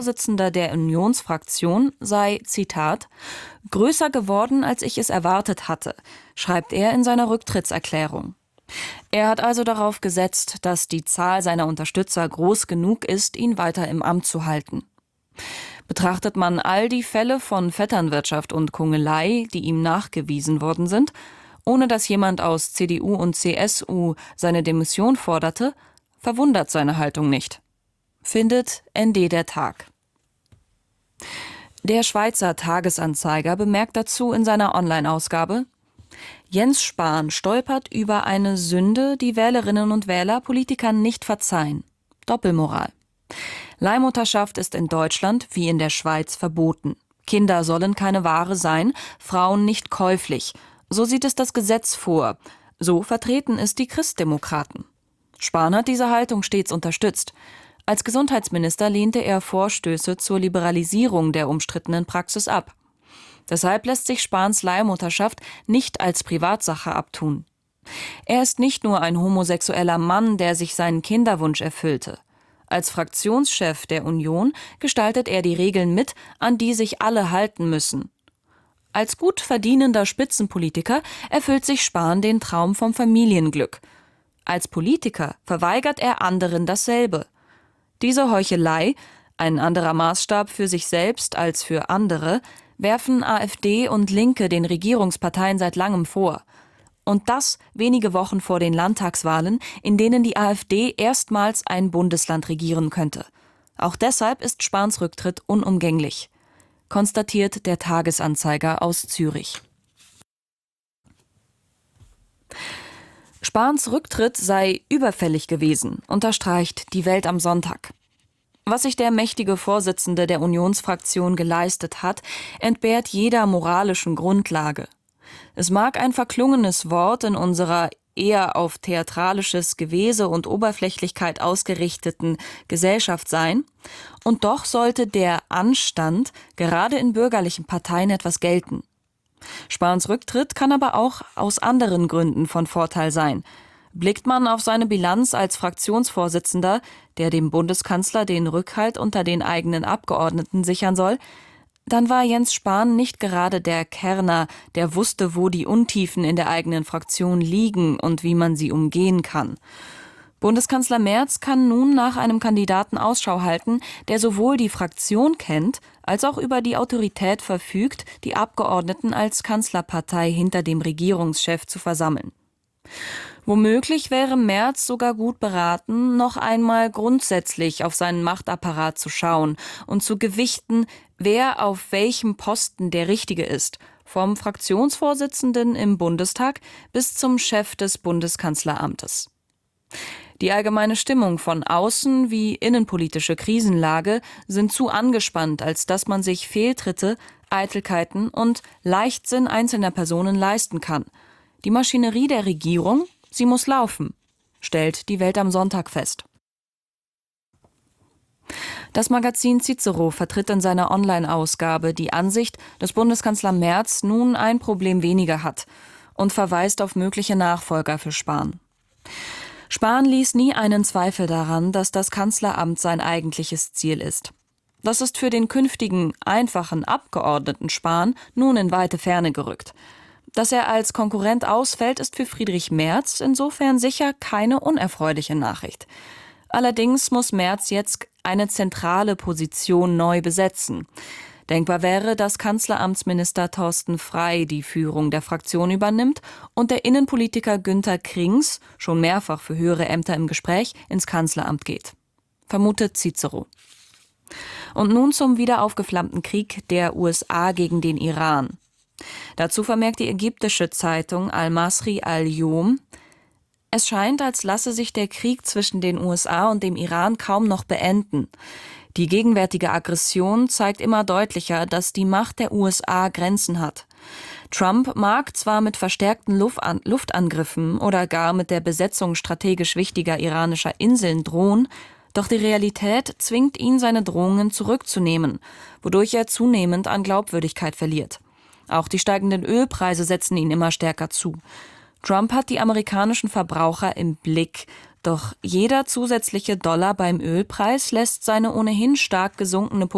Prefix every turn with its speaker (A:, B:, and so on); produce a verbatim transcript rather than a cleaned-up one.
A: Vorsitzender der Unionsfraktion sei, Zitat, größer geworden, als ich es erwartet hatte, schreibt er in seiner Rücktrittserklärung. Er hat also darauf gesetzt, dass die Zahl seiner Unterstützer groß genug ist, ihn weiter im Amt zu halten. Betrachtet man all die Fälle von Vetternwirtschaft und Kungelei, die ihm nachgewiesen worden sind, ohne dass jemand aus C D U und C S U seine Demission forderte, verwundert seine Haltung nicht. Findet N D der Tag. Der Schweizer Tagesanzeiger bemerkt dazu in seiner Online-Ausgabe: Jens Spahn stolpert über eine Sünde, die Wählerinnen und Wähler Politikern nicht verzeihen. Doppelmoral. Leihmutterschaft ist in Deutschland wie in der Schweiz verboten. Kinder sollen keine Ware sein, Frauen nicht käuflich. So sieht es das Gesetz vor. So vertreten es die Christdemokraten. Spahn hat diese Haltung stets unterstützt. Als Gesundheitsminister lehnte er Vorstöße zur Liberalisierung der umstrittenen Praxis ab. Deshalb lässt sich Spahns Leihmutterschaft nicht als Privatsache abtun. Er ist nicht nur ein homosexueller Mann, der sich seinen Kinderwunsch erfüllte. Als Fraktionschef der Union gestaltet er die Regeln mit, an die sich alle halten müssen. Als gut verdienender Spitzenpolitiker erfüllt sich Spahn den Traum vom Familienglück. Als Politiker verweigert er anderen dasselbe. Diese Heuchelei, ein anderer Maßstab für sich selbst als für andere, werfen AfD und Linke den Regierungsparteien seit langem vor. Und das wenige Wochen vor den Landtagswahlen, in denen die AfD erstmals ein Bundesland regieren könnte. Auch deshalb ist Spahns Rücktritt unumgänglich, konstatiert der Tagesanzeiger aus Zürich. Spahns Rücktritt sei überfällig gewesen, unterstreicht die Welt am Sonntag. Was sich der mächtige Vorsitzende der Unionsfraktion geleistet hat, entbehrt jeder moralischen Grundlage. Es mag ein verklungenes Wort in unserer eher auf theatralisches Gewese und Oberflächlichkeit ausgerichteten Gesellschaft sein, und doch sollte der Anstand gerade in bürgerlichen Parteien etwas gelten. Spahns Rücktritt kann aber auch aus anderen Gründen von Vorteil sein. Blickt man auf seine Bilanz als Fraktionsvorsitzender, der dem Bundeskanzler den Rückhalt unter den eigenen Abgeordneten sichern soll, dann war Jens Spahn nicht gerade der Kerner, der wusste, wo die Untiefen in der eigenen Fraktion liegen und wie man sie umgehen kann. Bundeskanzler Merz kann nun nach einem Kandidaten Ausschau halten, der sowohl die Fraktion kennt, als auch über die Autorität verfügt, die Abgeordneten als Kanzlerpartei hinter dem Regierungschef zu versammeln. Womöglich wäre Merz sogar gut beraten, noch einmal grundsätzlich auf seinen Machtapparat zu schauen und zu gewichten, wer auf welchem Posten der Richtige ist, vom Fraktionsvorsitzenden im Bundestag bis zum Chef des Bundeskanzleramtes. Die allgemeine Stimmung von außen wie innenpolitische Krisenlage sind zu angespannt, als dass man sich Fehltritte, Eitelkeiten und Leichtsinn einzelner Personen leisten kann. Die Maschinerie der Regierung, sie muss laufen, stellt die Welt am Sonntag fest. Das Magazin Cicero vertritt in seiner Online-Ausgabe die Ansicht, dass Bundeskanzler Merz nun ein Problem weniger hat und verweist auf mögliche Nachfolger für Spahn. Spahn ließ nie einen Zweifel daran, dass das Kanzleramt sein eigentliches Ziel ist. Das ist für den künftigen, einfachen Abgeordneten Spahn nun in weite Ferne gerückt. Dass er als Konkurrent ausfällt, ist für Friedrich Merz insofern sicher keine unerfreuliche Nachricht. Allerdings muss Merz jetzt eine zentrale Position neu besetzen. Denkbar wäre, dass Kanzleramtsminister Thorsten Frey die Führung der Fraktion übernimmt und der Innenpolitiker Günter Krings, schon mehrfach für höhere Ämter im Gespräch, ins Kanzleramt geht. Vermutet Cicero. Und nun zum wieder aufgeflammten Krieg der U S A gegen den Iran. Dazu vermerkt die ägyptische Zeitung Al-Masri al-Yom: Es scheint, als lasse sich der Krieg zwischen den U S A und dem Iran kaum noch beenden. Die gegenwärtige Aggression zeigt immer deutlicher, dass die Macht der U S A Grenzen hat. Trump mag zwar mit verstärkten Luftan- Luftangriffen oder gar mit der Besetzung strategisch wichtiger iranischer Inseln drohen, doch die Realität zwingt ihn, seine Drohungen zurückzunehmen, wodurch er zunehmend an Glaubwürdigkeit verliert. Auch die steigenden Ölpreise setzen ihn immer stärker zu. Trump hat die amerikanischen Verbraucher im Blick, doch jeder zusätzliche Dollar beim Ölpreis lässt seine ohnehin stark gesunkene Popularität